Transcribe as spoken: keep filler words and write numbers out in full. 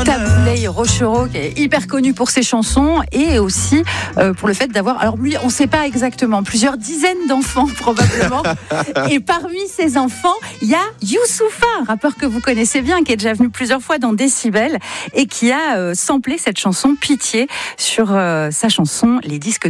Taboulay Rochereau, qui est hyper connu pour ses chansons et aussi euh, pour le fait d'avoir, alors lui, on ne sait pas exactement, plusieurs dizaines d'enfants probablement. Et parmi ces enfants, il y a Youssoupha, un rappeur que vous connaissez bien, qui est déjà venu plusieurs fois dans Décibel et qui a euh, samplé cette chanson Pitié sur euh, sa chanson Les Disques